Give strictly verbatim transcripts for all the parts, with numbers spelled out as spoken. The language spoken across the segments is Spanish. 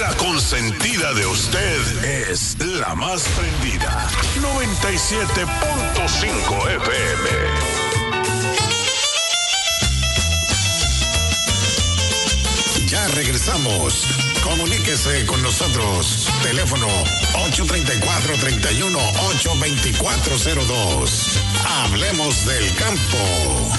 La consentida de usted es la más prendida. noventa y siete punto cinco F M. Ya regresamos. Comuníquese con nosotros. Teléfono ocho tres cuatro, tres uno, ocho dos cuatro cero dos. Hablemos del campo.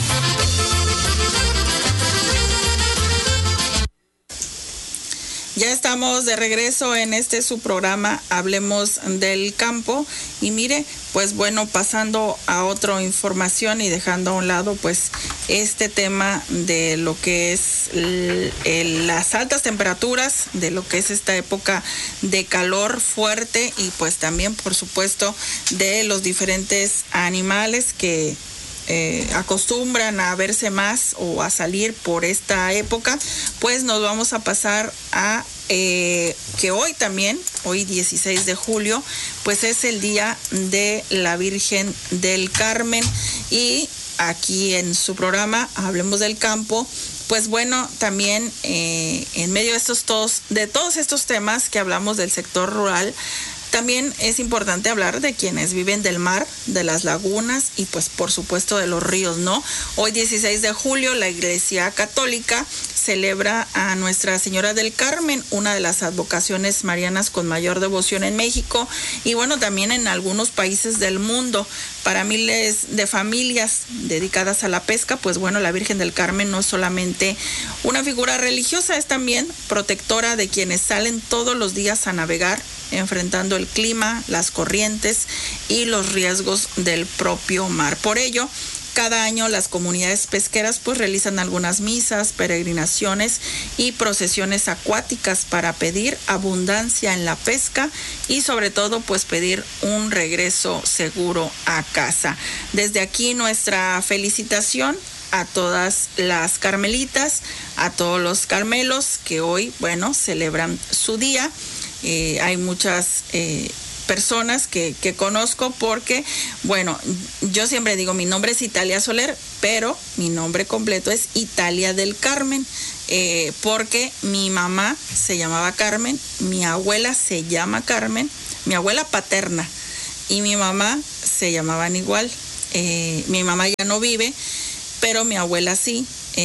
Ya estamos de regreso en este su programa Hablemos del Campo. Y mire, pues bueno, pasando a otra información y dejando a un lado pues este tema de lo que es el, el, las altas temperaturas, de lo que es esta época de calor fuerte y pues también por supuesto de los diferentes animales que Eh, acostumbran a verse más o a salir por esta época, pues nos vamos a pasar a eh, que hoy también, hoy dieciséis de julio, pues es el día de la Virgen del Carmen. Y aquí en su programa Hablemos del Campo, pues bueno, también eh, en medio de estos todos, de todos estos temas que hablamos del sector rural, también es importante hablar de quienes viven del mar, de las lagunas y pues por supuesto de los ríos, ¿no? Hoy dieciséis de julio la Iglesia Católica celebra a Nuestra Señora del Carmen, una de las advocaciones marianas con mayor devoción en México y bueno, también en algunos países del mundo. Para miles de familias dedicadas a la pesca, pues bueno, la Virgen del Carmen no es solamente una figura religiosa, es también protectora de quienes salen todos los días a navegar, enfrentando el clima, las corrientes y los riesgos del propio mar. Por ello, cada año las comunidades pesqueras pues realizan algunas misas, peregrinaciones y procesiones acuáticas para pedir abundancia en la pesca y sobre todo pues pedir un regreso seguro a casa. Desde aquí nuestra felicitación a todas las carmelitas, a todos los carmelos que hoy, bueno, celebran su día. Eh, hay muchas eh, personas que, que conozco porque, bueno, yo siempre digo, mi nombre es Italia Soler, pero mi nombre completo es Italia del Carmen, eh, porque mi mamá se llamaba Carmen, mi abuela se llama Carmen, mi abuela paterna y mi mamá se llamaban igual. Eh, mi mamá ya no vive, pero mi abuela sí,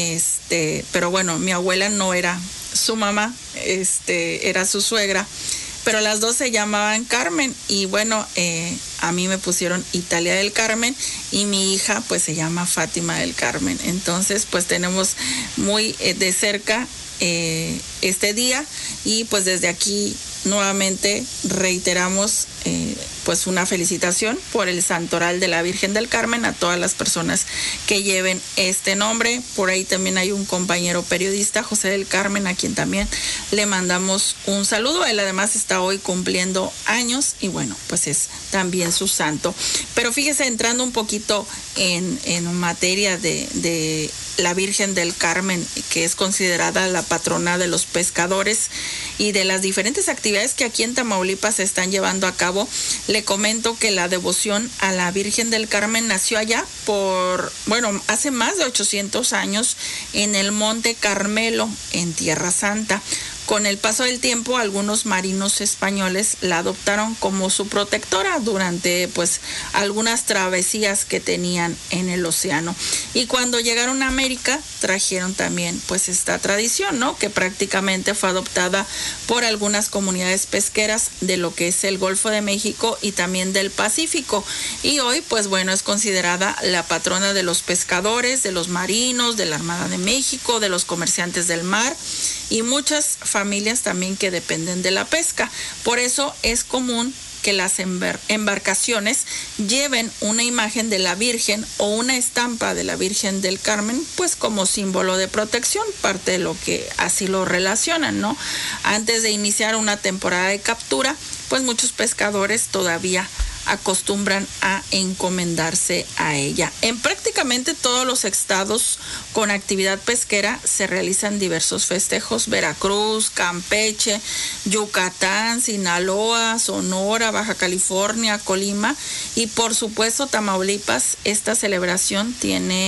este, pero bueno, mi abuela no era su mamá, este, era su suegra, pero las dos se llamaban Carmen y bueno, eh, a mí me pusieron Italia del Carmen y mi hija pues se llama Fátima del Carmen. Entonces pues tenemos muy eh, de cerca eh, este día y pues desde aquí nuevamente reiteramos eh, pues una felicitación por el Santoral de la Virgen del Carmen a todas las personas que lleven este nombre. Por ahí también hay un compañero periodista, José del Carmen, a quien también le mandamos un saludo. Él además está hoy cumpliendo años y bueno, pues es también su santo. Pero fíjese, entrando un poquito en, en materia de, de la Virgen del Carmen, que es considerada la patrona de los pescadores y de las diferentes actividades que aquí en Tamaulipas se están llevando a cabo, le comento que la devoción a la Virgen del Carmen nació allá por, bueno, hace más de ochocientos años en el Monte Carmelo, en Tierra Santa. Con el paso del tiempo, algunos marinos españoles la adoptaron como su protectora durante pues algunas travesías que tenían en el océano. Y cuando llegaron a América, trajeron también pues esta tradición, ¿no? Que prácticamente fue adoptada por algunas comunidades pesqueras de lo que es el Golfo de México y también del Pacífico. Y hoy pues bueno, es considerada la patrona de los pescadores, de los marinos, de la Armada de México, de los comerciantes del mar y muchas familias también que dependen de la pesca. Por eso es común que las embarcaciones lleven una imagen de la Virgen o una estampa de la Virgen del Carmen, pues como símbolo de protección, parte de lo que así lo relacionan, ¿no? Antes de iniciar una temporada de captura, pues muchos pescadores todavía acostumbran a encomendarse a ella. En prácticamente todos los estados con actividad pesquera se realizan diversos festejos: Veracruz, Campeche, Yucatán, Sinaloa, Sonora, Baja California, Colima y por supuesto Tamaulipas. Esta celebración tiene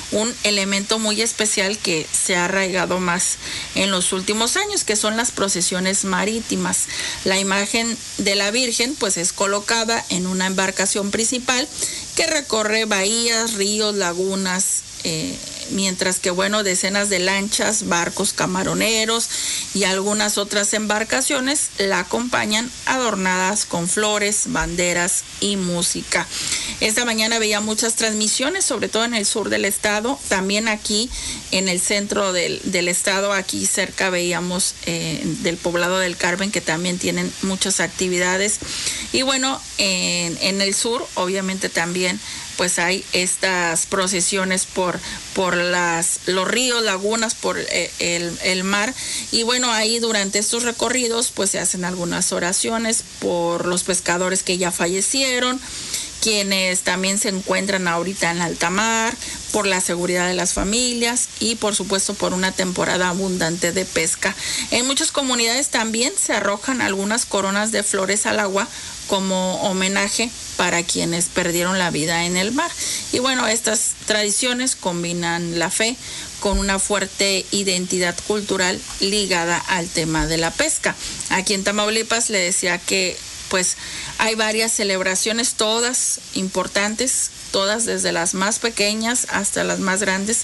un elemento muy especial que se ha arraigado más en los últimos años, que son las procesiones marítimas. La imagen de la Virgen pues es colocada en una embarcación principal que recorre bahías, ríos, lagunas, eh, mientras que bueno, decenas de lanchas, barcos camaroneros y algunas otras embarcaciones la acompañan adornadas con flores, banderas y música. Esta mañana veía muchas transmisiones, sobre todo en el sur del estado, también aquí en el centro del, del estado, aquí cerca veíamos eh, del poblado del Carmen, que también tienen muchas actividades. Y bueno, en, en el sur obviamente también pues hay estas procesiones por, por las, los ríos, lagunas, por el, el mar. Y bueno, ahí durante estos recorridos pues se hacen algunas oraciones por los pescadores que ya fallecieron, quienes también se encuentran ahorita en alta mar, por la seguridad de las familias y por supuesto por una temporada abundante de pesca. En muchas comunidades también se arrojan algunas coronas de flores al agua como homenaje para quienes perdieron la vida en el mar. Y bueno, estas tradiciones combinan la fe con una fuerte identidad cultural ligada al tema de la pesca. Aquí en Tamaulipas le decía que pues hay varias celebraciones, todas importantes, todas desde las más pequeñas hasta las más grandes.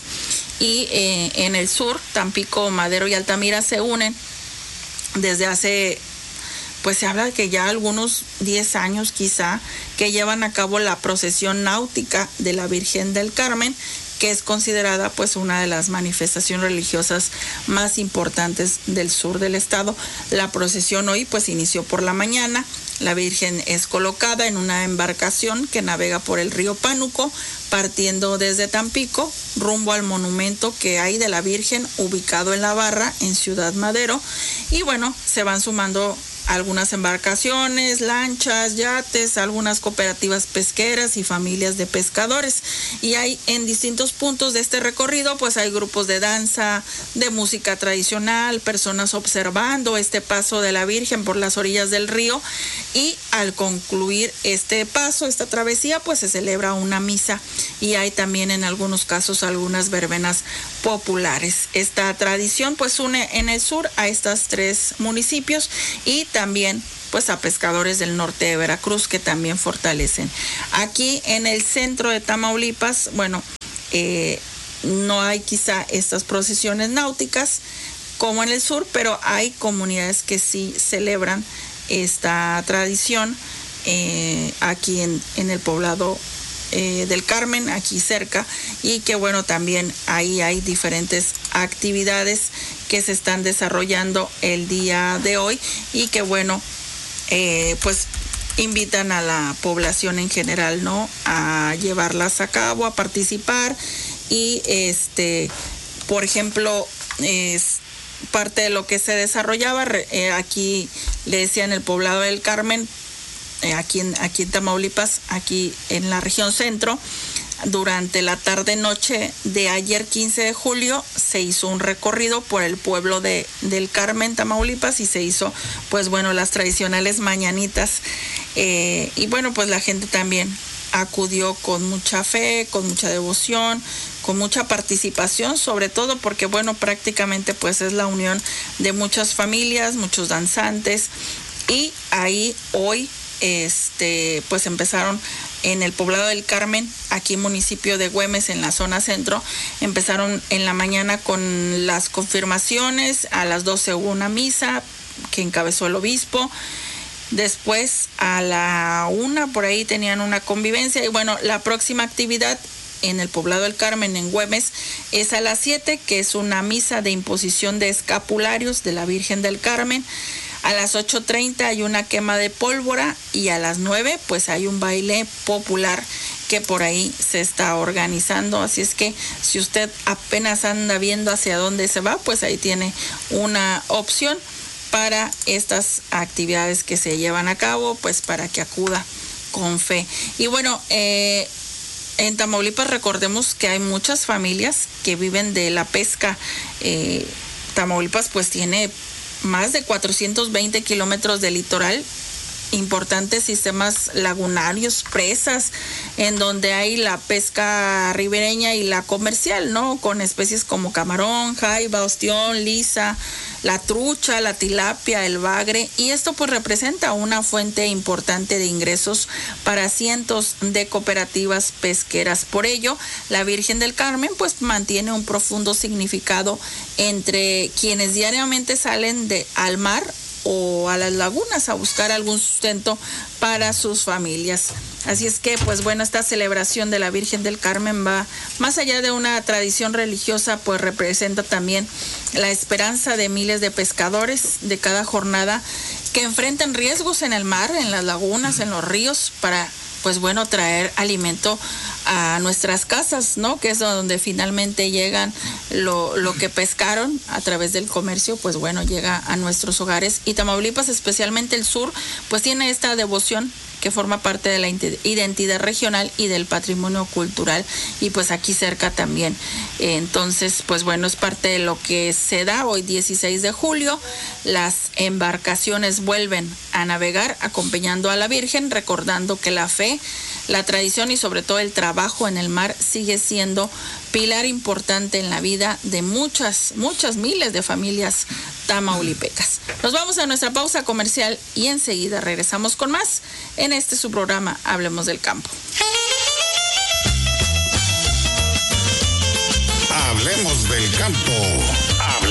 Y eh, en el sur, Tampico, Madero y Altamira se unen desde hace, pues se habla de que ya algunos diez años quizá, que llevan a cabo la procesión náutica de la Virgen del Carmen, que es considerada pues una de las manifestaciones religiosas más importantes del sur del estado. La procesión hoy pues inició por la mañana. La Virgen es colocada en una embarcación que navega por el río Pánuco, partiendo desde Tampico rumbo al monumento que hay de la Virgen ubicado en La Barra, en Ciudad Madero. Y bueno, se van sumando algunas embarcaciones, lanchas, yates, algunas cooperativas pesqueras y familias de pescadores. Y hay en distintos puntos de este recorrido, pues hay grupos de danza, de música tradicional, personas observando este paso de la Virgen por las orillas del río. Y al concluir este paso, esta travesía, pues se celebra una misa y hay también en algunos casos algunas verbenas populares. Esta tradición pues une en el sur a estos tres municipios y también pues a pescadores del norte de Veracruz que también fortalecen. Aquí en el centro de Tamaulipas, bueno, eh, no hay quizá estas procesiones náuticas como en el sur, pero hay comunidades que sí celebran esta tradición eh, aquí en, en el poblado eh, del Carmen, aquí cerca, y que bueno, también ahí hay diferentes actividades que se están desarrollando el día de hoy y que bueno, eh, pues invitan a la población en general, ¿no?, a llevarlas a cabo, a participar. Y este, por ejemplo, es parte de lo que se desarrollaba eh, aquí, le decía, en el poblado del Carmen, eh, aquí en aquí en Tamaulipas, aquí en la región centro. Durante la tarde-noche de ayer, quince de julio, se hizo un recorrido por el pueblo de, del Carmen, Tamaulipas, y se hizo, pues bueno, las tradicionales mañanitas. Eh, y bueno, pues la gente también acudió con mucha fe, con mucha devoción, con mucha participación, sobre todo porque, bueno, prácticamente pues es la unión de muchas familias, muchos danzantes. Y ahí hoy, este, pues empezaron en el poblado del Carmen, aquí municipio de Güemes, en la zona centro, empezaron en la mañana con las confirmaciones, a las doce hubo una misa que encabezó el obispo, después a la una por ahí tenían una convivencia y bueno, la próxima actividad en el poblado del Carmen, en Güemes, es a las siete, que es una misa de imposición de escapularios de la Virgen del Carmen. A las ocho treinta hay una quema de pólvora y a las nueve pues hay un baile popular que por ahí se está organizando. Así es que si usted apenas anda viendo hacia dónde se va, pues ahí tiene una opción para estas actividades que se llevan a cabo, pues para que acuda con fe. Y bueno, eh, en Tamaulipas recordemos que hay muchas familias que viven de la pesca. Eh, Tamaulipas pues tiene más de cuatrocientos veinte kilómetros de litoral, importantes sistemas lagunarios, presas, en donde hay la pesca ribereña y la comercial, ¿no? Con especies como camarón, jaiba, ostión, lisa, la trucha, la tilapia, el bagre, y esto pues representa una fuente importante de ingresos para cientos de cooperativas pesqueras. Por ello, la Virgen del Carmen pues mantiene un profundo significado entre quienes diariamente salen de al mar o a las lagunas a buscar algún sustento para sus familias. Así es que, pues bueno, esta celebración de la Virgen del Carmen va más allá de una tradición religiosa, pues representa también la esperanza de miles de pescadores de cada jornada que enfrentan riesgos en el mar, en las lagunas, en los ríos, para pues bueno, traer alimento a nuestras casas, ¿no? Que es donde finalmente llegan lo, lo que pescaron a través del comercio, pues bueno, llega a nuestros hogares. Y Tamaulipas, especialmente el sur, pues tiene esta devoción que forma parte de la identidad regional y del patrimonio cultural, y pues aquí cerca también. Entonces, pues bueno, es parte de lo que se da hoy dieciséis de julio. Las embarcaciones vuelven a navegar acompañando a la Virgen, recordando que la fe, la tradición y sobre todo el trabajo en el mar sigue siendo pilar importante en la vida de muchas, muchas miles de familias tamaulipecas. Nos vamos a nuestra pausa comercial y enseguida regresamos con más en este su programa Hablemos del Campo. Hablemos del Campo.